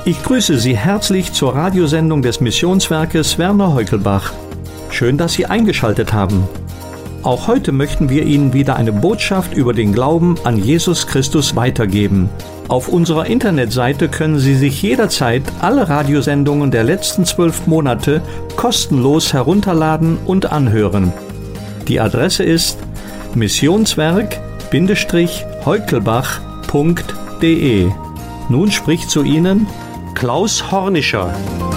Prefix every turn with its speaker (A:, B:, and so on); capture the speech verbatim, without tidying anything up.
A: Ich grüße Sie herzlich zur Radiosendung des Missionswerkes Werner Heukelbach. Schön, dass Sie eingeschaltet haben. Auch heute möchten wir Ihnen wieder eine Botschaft über den Glauben an Jesus Christus weitergeben. Auf unserer Internetseite können Sie sich jederzeit alle Radiosendungen der letzten zwölf Monate kostenlos herunterladen und anhören. Die Adresse ist missionswerk Heukelbach punkt de. Nun spricht zu Ihnen Klaus Hornischer.